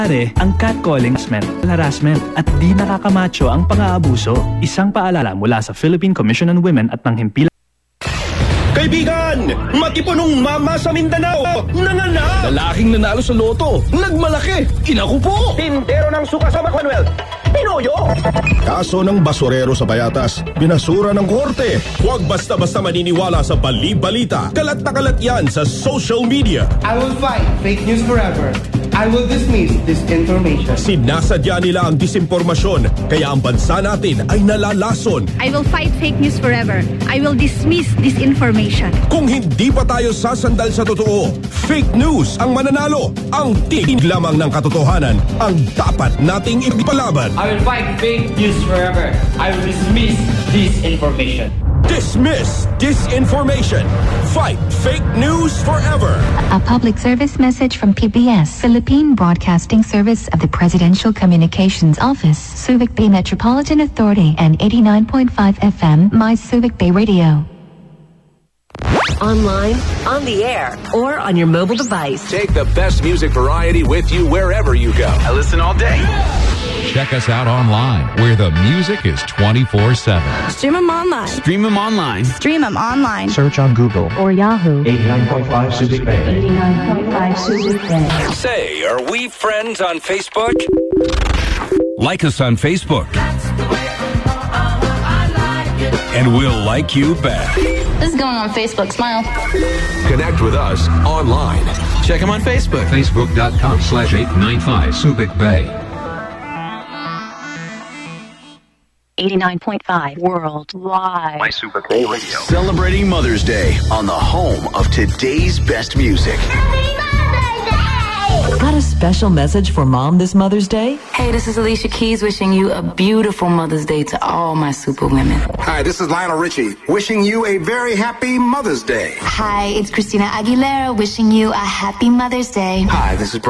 Ang catcalling, harassment at di nakakamacho ang pang-aabuso. Isang paalala mula sa Philippine Commission on Women at ng himpilan. Kaibigan! Matipunong mama sa Mindanao! Nanganak! Lalaking nanalo sa loto! Nagmalaki! Inaku po! Tindero ng suka sa Manuel! Pinoyo! Kaso ng basurero sa Bayatas, binasura ng korte. Huwag basta-basta maniniwala sa bali-balita. Kalat na kalat yan sa social media. I will fight fake news forever. I will dismiss disinformation. Sinasadya nila ang disinformasyon, kaya ang bansa natin ay nalalason. I will fight fake news forever. I will dismiss disinformation. Kung hindi pa tayo sasandal sa totoo, fake news ang mananalo. Ang tingin lamang ng katotohanan ang dapat nating ipalaban. I will fight fake news forever. I will dismiss disinformation. Dismiss disinformation. Fight fake news forever. A public service message from PBS, Philippine Broadcasting Service of the Presidential Communications Office, Subic Bay Metropolitan Authority, and 89.5 FM, My Subic Bay Radio. Online, on the air, or on your mobile device. Take the best music variety with you wherever you go. I listen all day. Check us out online, where the music is 24/7. Stream them online. Stream them online. Stream them online. Search on Google Or Yahoo. 89.5 Subic Bay. 89.5 Subic Bay. Say, are we friends on Facebook? Like us on Facebook. And we'll like you back. This is going on Facebook. Smile. Connect with us online. Check them on Facebook. Facebook.com/895 Subic Bay. 89.5 worldwide. My Subic Bay Radio. Celebrating Mother's Day on the home of today's best music. Got a special message for Mom this Mother's Day? Hey, this is Alicia Keys wishing you a beautiful Mother's Day to all my super women. Hi, this is Lionel Richie wishing you a very happy Mother's Day. Hi, it's Christina Aguilera wishing you a happy Mother's Day. Hi, this is